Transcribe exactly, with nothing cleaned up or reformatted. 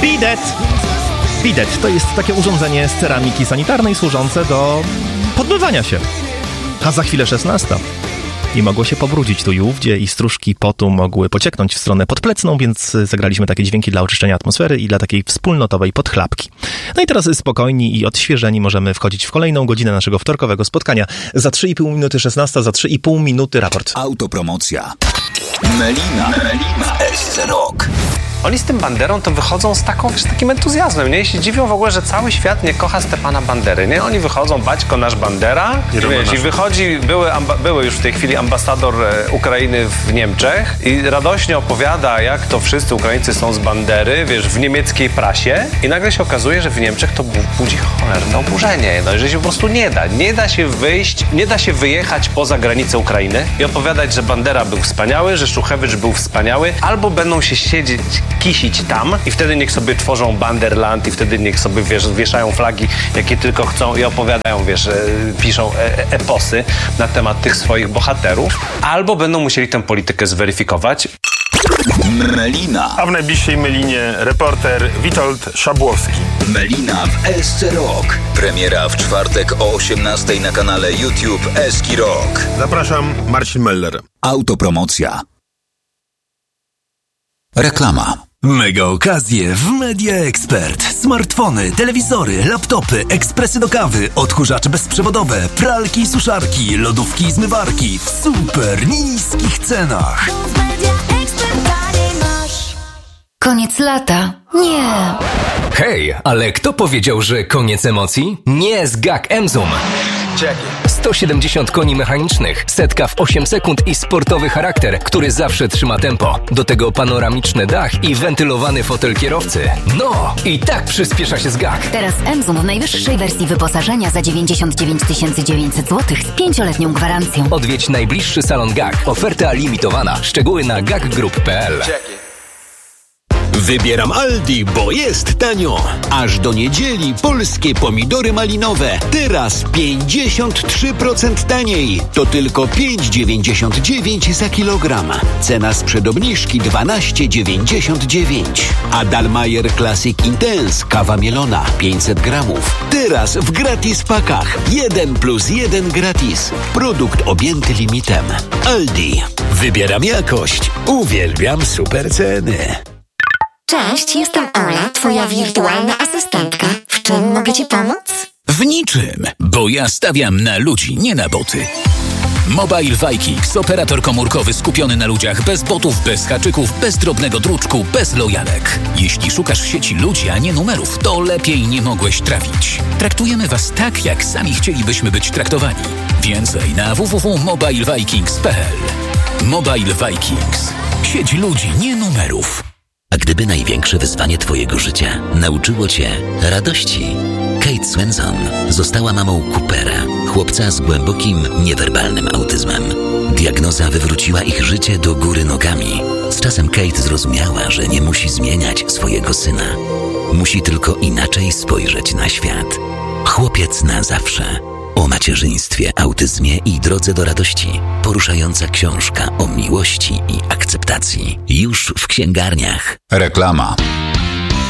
Bidet! Bidet to jest takie urządzenie z ceramiki sanitarnej służące do podmywania się. A za chwilę szesnasta. I mogło się pobrudzić tu i ówdzie i stróżki potu mogły pocieknąć w stronę podplecną, więc zagraliśmy takie dźwięki dla oczyszczenia atmosfery i dla takiej wspólnotowej podchlapki. No i teraz spokojni i odświeżeni możemy wchodzić w kolejną godzinę naszego wtorkowego spotkania. Za trzy i pół minuty szesnasta, za trzy i pół minuty raport. Autopromocja. Melina. Melina w S C Rock. Oni z tym Banderą to wychodzą z taką, wiesz, takim entuzjazmem, nie? I się dziwią w ogóle, że cały świat nie kocha Stepana Bandery, nie? Oni wychodzą, Baćko, nasz Bandera, i, wiesz, i wychodzi, były, amba, były już w tej chwili ambasador Ukrainy w Niemczech i radośnie opowiada, jak to wszyscy Ukraińcy są z Bandery, wiesz, w niemieckiej prasie i nagle się okazuje, że w Niemczech to budzi cholerne oburzenie, no i że się po prostu nie da, nie da się wyjść, nie da się wyjechać poza granicę Ukrainy i opowiadać, że Bandera był wspaniały, że Szuchewicz był wspaniały, albo będą się siedzieć, kisić tam i wtedy niech sobie tworzą Banderland i wtedy niech sobie, wiesz, wieszają flagi, jakie tylko chcą i opowiadają, wiesz, piszą e- eposy na temat tych swoich bohaterów, albo będą musieli tę politykę zweryfikować. Melina. A w najbliższej Melinie reporter Witold Szabłowski. Melina w S C Rock. Premiera w czwartek o osiemnastej na kanale YouTube Eski Rock. Zapraszam, Marcin Meller. Autopromocja. Reklama. Mega okazje w Media Expert. Smartfony, telewizory, laptopy, ekspresy do kawy, odkurzacze bezprzewodowe, pralki i suszarki, lodówki i zmywarki w super niskich cenach. Koniec lata? Nie. Hej, ale kto powiedział, że koniec emocji? Nie z G A K Emzum. sto siedemdziesiąt koni mechanicznych, setka w osiem sekund i sportowy charakter, który zawsze trzyma tempo. Do tego panoramiczny dach i wentylowany fotel kierowcy. No, i tak przyspiesza się z G A K. Teraz Emzum w najwyższej wersji wyposażenia za dziewięćdziesiąt dziewięć tysięcy dziewięćset złotych z pięcioletnią gwarancją. Odwiedź najbliższy salon G A K. Oferta limitowana. Szczegóły na gak group kropka p l. Wybieram Aldi, bo jest tanio. Aż do niedzieli polskie pomidory malinowe. Teraz pięćdziesiąt trzy procent taniej. To tylko pięć dziewięćdziesiąt dziewięć za kilogram. Cena sprzed obniżki dwanaście dziewięćdziesiąt dziewięć. A Dalmayer Classic Intense kawa mielona pięćset gramów. Teraz w gratis pakach. jeden plus jeden gratis. Produkt objęty limitem. Aldi. Wybieram jakość. Uwielbiam super ceny. Cześć, jestem Ola, twoja wirtualna asystentka. W czym mogę ci pomóc? W niczym, bo ja stawiam na ludzi, nie na boty. Mobile Vikings, operator komórkowy skupiony na ludziach, bez botów, bez haczyków, bez drobnego druczku, bez lojalek. Jeśli szukasz w sieci ludzi, a nie numerów, to lepiej nie mogłeś trafić. Traktujemy was tak, jak sami chcielibyśmy być traktowani. Więcej na w w w kropka mobile vikings kropka p l. Mobile Vikings. Sieć ludzi, nie numerów. A gdyby największe wyzwanie twojego życia nauczyło cię radości? Kate Swenson została mamą Coopera, chłopca z głębokim, niewerbalnym autyzmem. Diagnoza wywróciła ich życie do góry nogami. Z czasem Kate zrozumiała, że nie musi zmieniać swojego syna. Musi tylko inaczej spojrzeć na świat. Chłopiec na zawsze. O macierzyństwie, autyzmie i drodze do radości. Poruszająca książka o miłości i akceptacji. Już w księgarniach. Reklama.